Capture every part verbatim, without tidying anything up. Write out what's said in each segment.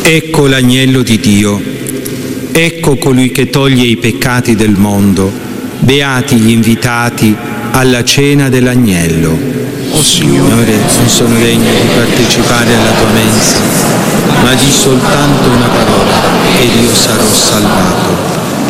Ecco l'agnello di Dio, ecco colui che toglie i peccati del mondo, beati gli invitati alla cena dell'agnello. Oh Signore, non sono degno di partecipare alla tua mensa, ma di soltanto una parola ed io sarò salvato.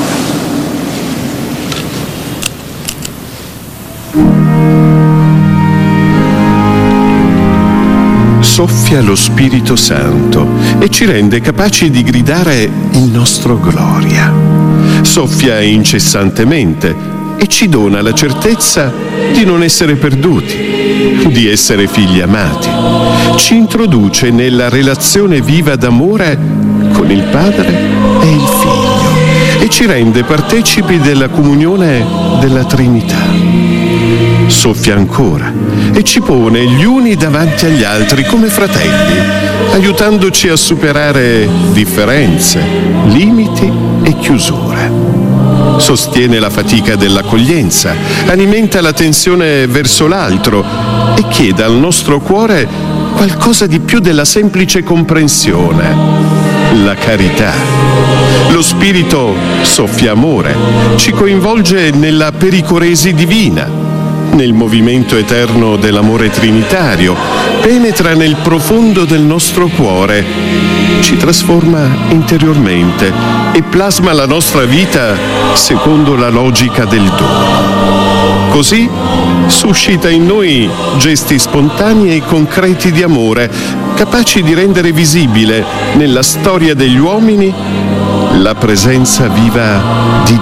Soffia lo Spirito Santo e ci rende capaci di gridare il nostro gloria. Soffia incessantemente e ci dona la certezza di non essere perduti, di essere figli amati. Ci introduce nella relazione viva d'amore con il Padre e il Figlio e ci rende partecipi della comunione della Trinità. Soffia ancora e ci pone gli uni davanti agli altri come fratelli, aiutandoci a superare differenze, limiti e chiusure. Sostiene la fatica dell'accoglienza, alimenta la tensione verso l'altro e chiede al nostro cuore qualcosa di più della semplice comprensione, la carità. Lo Spirito soffia amore, ci coinvolge nella pericoresi divina, nel movimento eterno dell'amore trinitario, penetra nel profondo del nostro cuore, ci trasforma interiormente e plasma la nostra vita secondo la logica del dono. Così suscita in noi gesti spontanei e concreti di amore, capaci di rendere visibile nella storia degli uomini la presenza viva di